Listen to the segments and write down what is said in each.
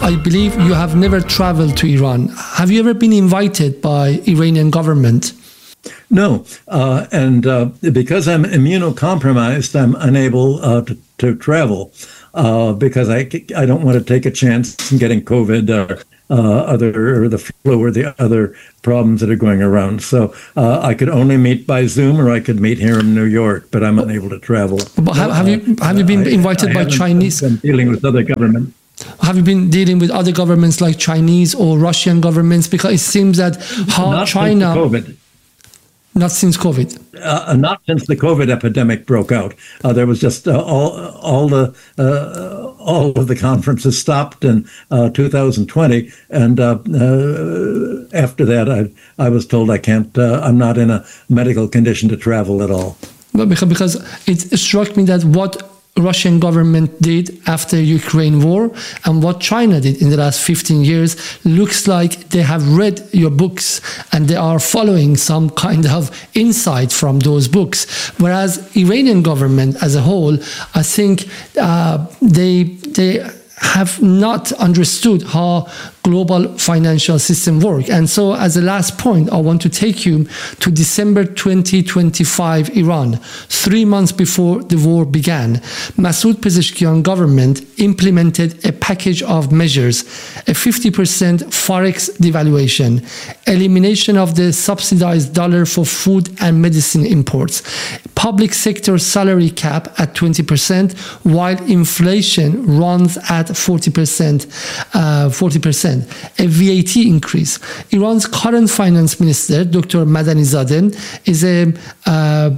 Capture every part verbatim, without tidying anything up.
I believe you have never traveled to Iran. Have you ever been invited by Iranian government? No, uh, and uh, because I'm immunocompromised, I'm unable uh, to, to travel uh, because I, I don't want to take a chance in getting COVID or uh, other or the flu or the other problems that are going around. So uh, I could only meet by Zoom, or I could meet here in New York, but I'm unable to travel. But have, have you have you been I, invited I by Chinese? Been dealing with other governments. Have you been dealing with other governments like Chinese or Russian governments? Because it seems that how Not China. Since COVID. Not since COVID. Uh, not since the COVID epidemic broke out. Uh, there was just uh, all all the uh, all of the conferences stopped in uh, two thousand twenty, and uh, uh, after that, I I was told I can't. Uh, I'm not in a medical condition to travel at all. But because because it struck me that what Russian government did after Ukraine war and what China did in the last fifteen years looks like they have read your books and they are following some kind of insight from those books. Whereas Iranian government as a whole, I think uh, they they have not understood how global financial system work. And so as a last point, I want to take you to December twenty twenty-five Iran, three months before the war began. Masoud Pezeshkian government implemented a package of measures, a fifty percent forex devaluation, elimination of the subsidized dollar for food and medicine imports, public sector salary cap at twenty percent, while inflation runs at forty percent, uh, forty percent, a V A T increase. Iran's current finance minister, Doctor Madanizadeh, is a uh,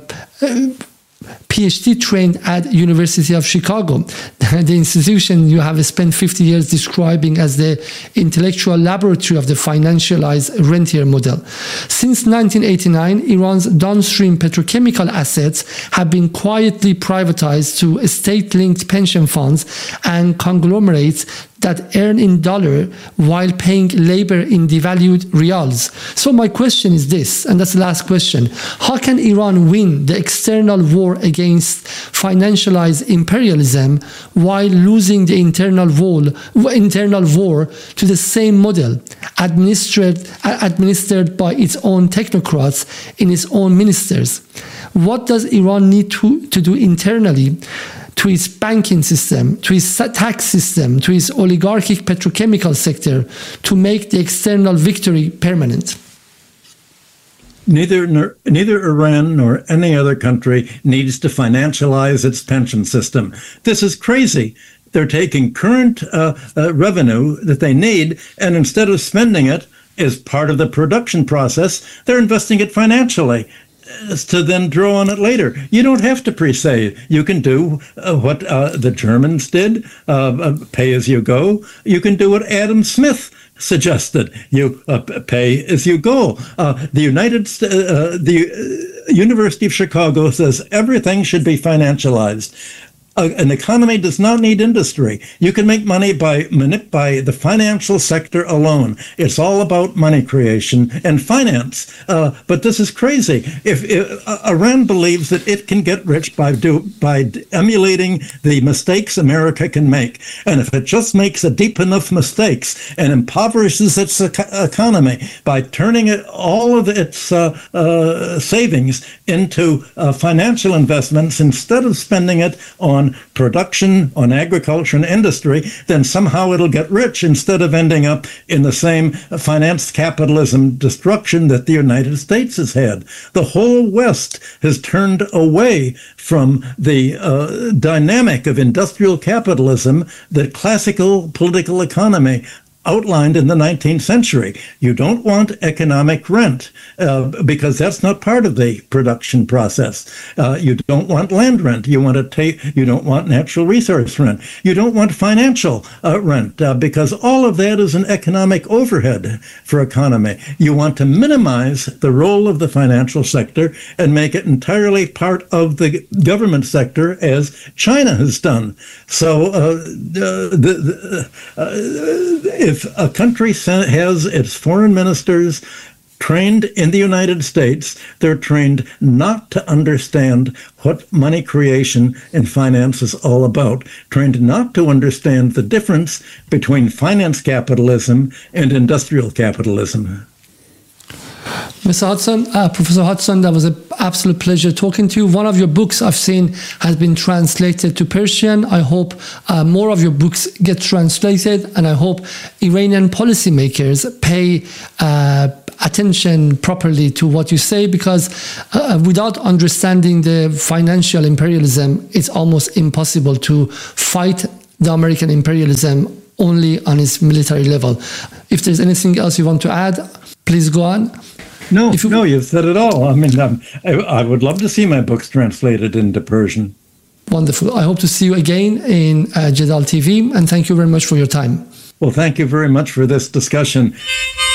PhD trained at University of Chicago, the institution you have spent fifty years describing as the intellectual laboratory of the financialized rentier model. Since nineteen eighty-nine, Iran's downstream petrochemical assets have been quietly privatized to state-linked pension funds and conglomerates that earn in dollar while paying labor in devalued rials. So my question is this, and that's the last question. How can Iran win the external war against financialized imperialism while losing the internal war, internal war to the same model administered, administered by its own technocrats in its own ministers? What does Iran need to, to do internally to its banking system, to its tax system, to its oligarchic petrochemical sector to make the external victory permanent? Neither neither Iran nor any other country needs to financialize its pension system. This is crazy. They're taking current uh, uh, revenue that they need, and instead of spending it as part of the production process, they're investing it financially to then draw on it later. You don't have to pre-save. You can do uh, what uh, the Germans did, uh, uh, pay as you go. You can do what Adam Smith suggested. You uh, pay as you go. Uh, the United St- uh, the uh, University of Chicago says everything should be financialized. Uh, an economy does not need industry. You can make money by by the financial sector alone. It's all about money creation and finance. Uh, but this is crazy. If, if uh, Iran believes that it can get rich by do by emulating the mistakes America can make, and if it just makes a deep enough mistakes and impoverishes its eco- economy by turning it all of its uh, uh, savings into uh, financial investments instead of spending it on production, on agriculture and industry, then somehow it'll get rich instead of ending up in the same finance capitalism destruction that the United States has had. The whole West has turned away from the uh, dynamic of industrial capitalism that classical political economy outlined in the nineteenth century. You don't want economic rent uh, because that's not part of the production process. Uh, you don't want land rent. You want to take. You don't want natural resource rent. You don't want financial uh, rent uh, because all of that is an economic overhead for economy. You want to minimize the role of the financial sector and make it entirely part of the government sector, as China has done. So uh, the, the, uh, if a country has its foreign ministers trained in the United States. They're trained not to understand what money creation and finance is all about, trained not to understand the difference between finance capitalism and industrial capitalism. Mister Hodgson, uh, Professor Hodgson, that was an absolute pleasure talking to you. One of your books I've seen has been translated to Persian. I hope uh, more of your books get translated, and I hope Iranian policymakers pay uh, attention properly to what you say, because uh, without understanding the financial imperialism, it's almost impossible to fight the American imperialism only on its military level. If there's anything else you want to add, please go on. No, If you- no, you've said it all. I mean, um, I, I would love to see my books translated into Persian. Wonderful. I hope to see you again in uh, Jadal T V, and thank you very much for your time. Well, thank you very much for this discussion.